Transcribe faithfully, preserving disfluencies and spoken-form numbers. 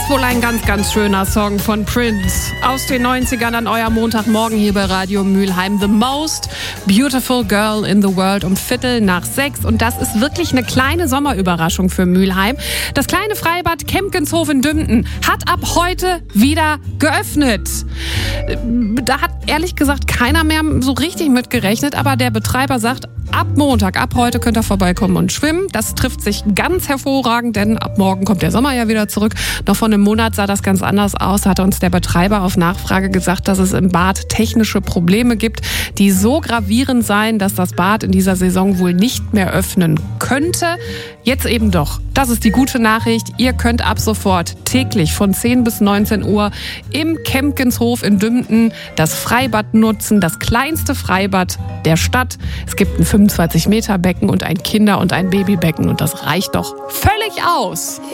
Das ist wohl ein ganz, ganz schöner Song von Prince. Aus den neunzigern an euer Montagmorgen hier bei Radio Mülheim. The most beautiful girl in the world um Viertel nach sechs. Und das ist wirklich eine kleine Sommerüberraschung für Mülheim. Das kleine Freibad Kempkenshof in Dümpten hat ab heute wieder geöffnet. Da hat ehrlich gesagt keiner mehr so richtig mit gerechnet. Aber der Betreiber sagt, ab Montag, ab heute könnt ihr vorbeikommen und schwimmen. Das trifft sich ganz hervorragend, denn ab morgen kommt der Sommer ja wieder zurück. Noch vor einem Monat sah das ganz anders aus. Da hat uns der Betreiber auf Nachfrage gesagt, dass es im Bad technische Probleme gibt, die so gravierend seien, dass das Bad in dieser Saison wohl nicht mehr öffnen könnte. Jetzt eben doch. Das ist die gute Nachricht. Ihr könnt ab sofort täglich von zehn bis neunzehn Uhr im Kempkenshof in Dümpten das Freibad nutzen. Das kleinste Freibad der Stadt. Es gibt ein fünfundzwanzig Meter Becken und ein Kinder- und ein Babybecken. Und das reicht doch völlig aus.